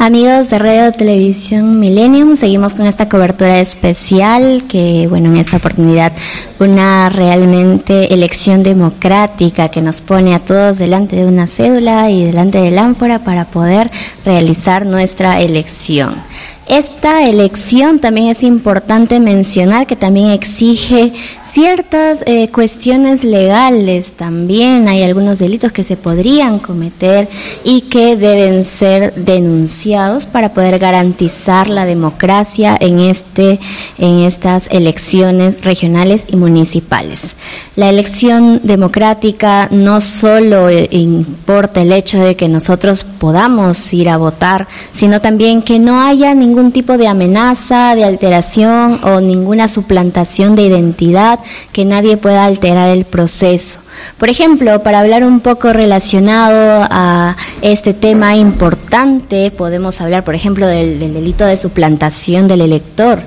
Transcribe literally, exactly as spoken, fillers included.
Amigos de Radio Televisión Millennium, seguimos con esta cobertura especial que, bueno, en esta oportunidad una realmente elección democrática que nos pone a todos delante de una cédula y delante del ánfora para poder realizar nuestra elección. Esta elección también es importante mencionar que también exige ciertas eh, cuestiones legales. También hay algunos delitos que se podrían cometer y que deben ser denunciados para poder garantizar la democracia en este en estas elecciones regionales y municipales. La elección democrática no solo eh, importa el hecho de que nosotros podamos ir a votar, sino también que no haya ningún tipo de amenaza, de alteración o ninguna suplantación de identidad, que nadie pueda alterar el proceso. Por ejemplo, para hablar un poco relacionado a este tema importante, podemos hablar, por ejemplo, del, del delito de suplantación del elector.